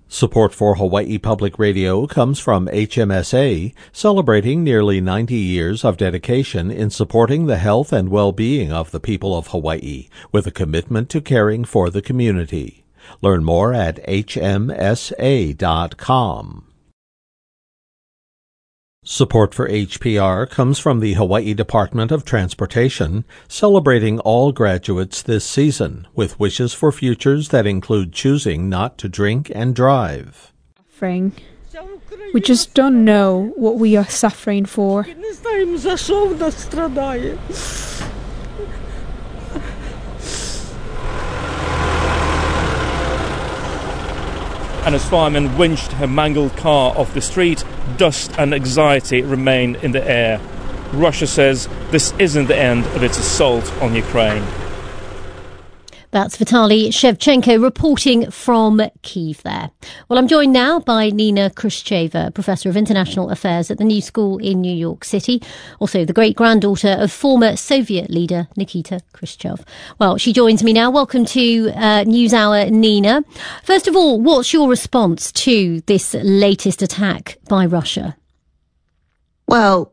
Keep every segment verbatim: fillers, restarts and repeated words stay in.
Support for Hawaii Public Radio comes from H M S A, celebrating nearly ninety years of dedication in supporting the health and well-being of the people of Hawaii, with a commitment to caring for the community. Learn more at H M S A dot com. Support for H P R comes from the Hawaii Department of Transportation, celebrating all graduates this season with wishes for futures that include choosing not to drink and drive. Suffering. We just don't know what we are suffering for. And as firemen winched her mangled car off the street, dust and anxiety remain in the air. Russia says this isn't the end of its assault on Ukraine. That's Vitaly Shevchenko reporting from Kyiv there. Well, I'm joined now by Nina Khrushcheva, Professor of International Affairs at the New School in New York City, also the great-granddaughter of former Soviet leader Nikita Khrushchev. Well, she joins me now. Welcome to uh, NewsHour, Nina. First of all, what's your response to this latest attack by Russia? Well,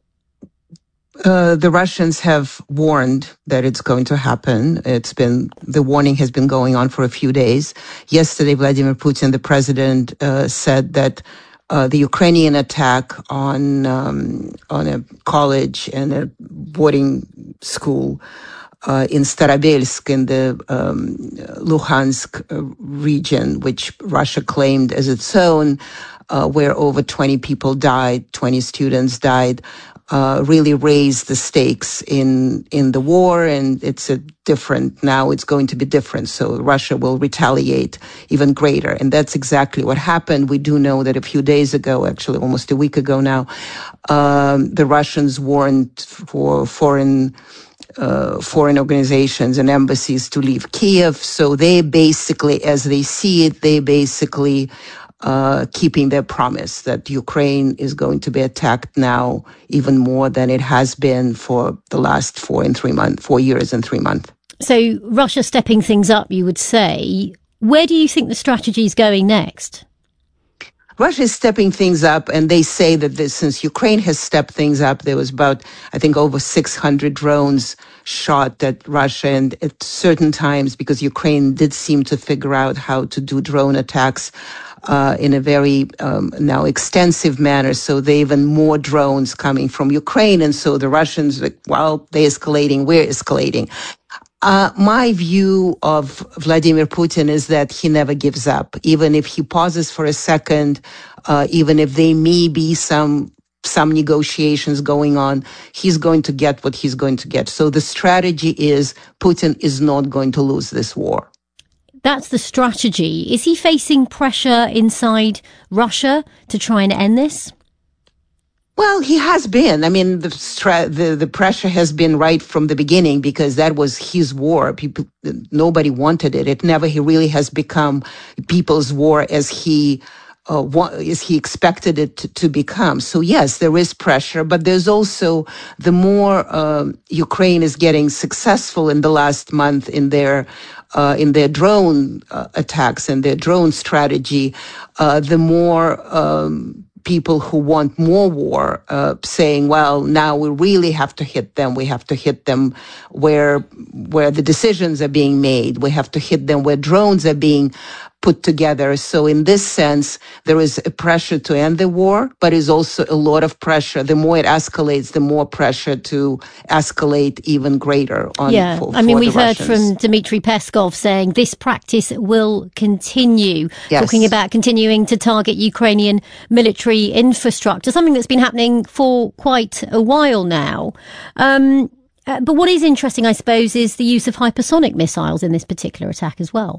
Uh, the Russians have warned that it's going to happen. It's been, the warning has been going on for a few days. Yesterday, Vladimir Putin, the president, uh, said that uh, the Ukrainian attack on um, on a college and a boarding school uh, in Starobelsk in the um, Luhansk region, which Russia claimed as its own, uh, where over twenty people died, twenty students died, Uh, really raised the stakes in in the war, and it's a different, now it's going to be different. So Russia will retaliate even greater. And that's exactly what happened. We do know that a few days ago, actually almost a week ago now, um, the Russians warned for foreign Uh, foreign organizations and embassies to leave Kiev. So they basically, as they see it, they basically uh, keeping their promise that Ukraine is going to be attacked now even more than it has been for the last four and three months, four years and three months. So Russia stepping things up, you would say. Where do you think the strategy is going next? Russia is stepping things up, and they say that this, since Ukraine has stepped things up, there was about, I think, over six hundred drones shot at Russia, and at certain times, because Ukraine did seem to figure out how to do drone attacks uh, in a very um, now extensive manner. So they even more drones coming from Ukraine, and so the Russians, like, well, they're escalating, we're escalating. Uh, my view of Vladimir Putin is that he never gives up. Even if he pauses for a second, uh, even if there may be some some negotiations going on, he's going to get what he's going to get. So the strategy is Putin is not going to lose this war. That's the strategy. Is he facing pressure inside Russia to try and end this? Well, he has been. I mean, the, stra- the the pressure has been right from the beginning, because that was his war. People, nobody wanted it. It never he really has become people's war as he uh, wa- as he expected it to, to become. So yes, there is pressure, but there's also the more um, Ukraine is getting successful in the last month in their uh, in their drone uh, attacks and their drone strategy, uh, the more Um, people who want more war, uh, saying, well, now we really have to hit them. We have to hit them where, where the decisions are being made. We have to hit them where drones are being put together. So in this sense, there is a pressure to end the war, but is also a lot of pressure. The more it escalates, the more pressure to escalate even greater on yeah. for, I mean, for we've the heard Russians. from Dmitry Peskov saying this practice will continue, yes. talking about continuing to target Ukrainian military infrastructure, something that's been happening for quite a while now. Um, uh, but what is interesting, I suppose, is the use of hypersonic missiles in this particular attack as well.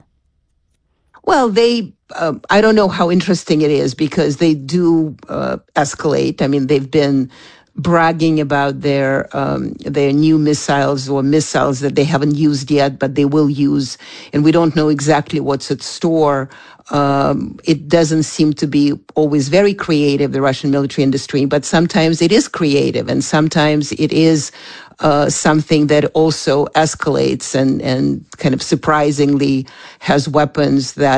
Well, they, uh, I don't know how interesting it is, because they do uh, escalate. I mean, they've been bragging about their um, their new missiles or missiles that they haven't used yet, but they will use. And we don't know exactly what's at store. Um, it doesn't seem to be always very creative, the Russian military industry, but sometimes it is creative, and sometimes it is uh, something that also escalates and, and kind of surprisingly has weapons that